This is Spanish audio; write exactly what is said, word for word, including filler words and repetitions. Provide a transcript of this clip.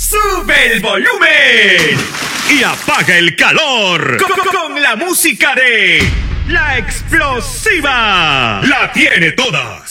¡Sube el volumen! Y apaga el calor con, con la música de La Explosiva. La tiene toda.